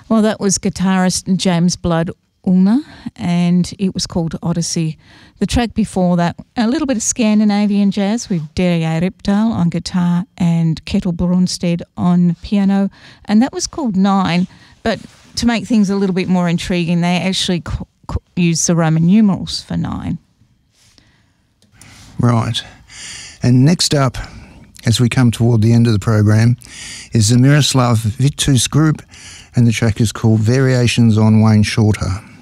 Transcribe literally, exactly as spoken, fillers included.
Well, that was guitarist James Blood Ulner, and it was called Odyssey. The track before that, a little bit of Scandinavian jazz with Derrière Ripdahl on guitar and Ketil Brunstad on piano, and that was called Nine. But to make things a little bit more intriguing, they actually c- c- used the Roman numerals for nine. Right. And next up, as we come toward the end of the program, is the Miroslav Vitous Group, and the track is called Variations on Wayne Shorter.